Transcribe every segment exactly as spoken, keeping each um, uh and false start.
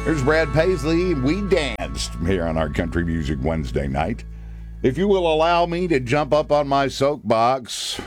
There's Brad Paisley. We danced here on our Country Music Wednesday night. If you will allow me to jump up on my soapbox,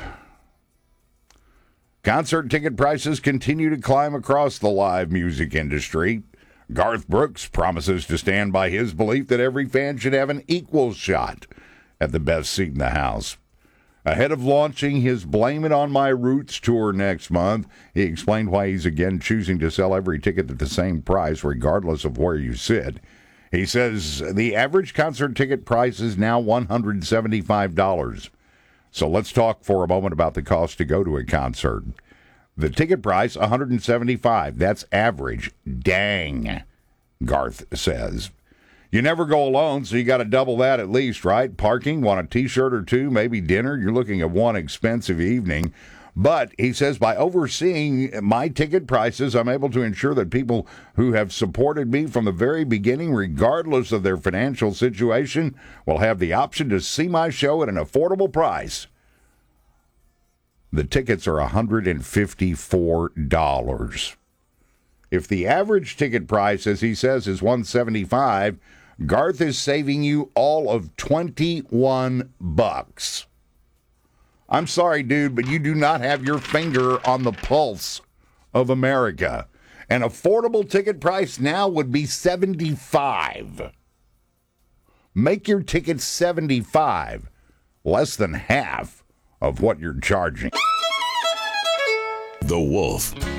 concert ticket prices continue to climb across the live music industry. Garth Brooks promises to stand by his belief that every fan should have an equal shot at the best seat in the house. Ahead of launching his Blame It On My Roots tour next month, he explained why he's again choosing to sell every ticket at the same price, regardless of where you sit. He says the average concert ticket price is now one hundred seventy-five dollars. So let's talk for a moment about the cost to go to a concert. The ticket price, one hundred seventy-five dollars. That's average. Dang, Garth says. You never go alone, so you got to double that at least, right? Parking, want a T-shirt or two, maybe dinner. You're looking at one expensive evening. But he says by overseeing my ticket prices, I'm able to ensure that people who have supported me from the very beginning, regardless of their financial situation, will have the option to see my show at an affordable price. The tickets are one hundred fifty-four dollars. If the average ticket price, as he says, is one hundred seventy-five dollars, Garth is saving you all of twenty-one bucks. I'm sorry, dude, but you do not have your finger on the pulse of America. An affordable ticket price now would be seventy-five dollars. Make your ticket seventy-five dollars, less than half of what you're charging. The Wolf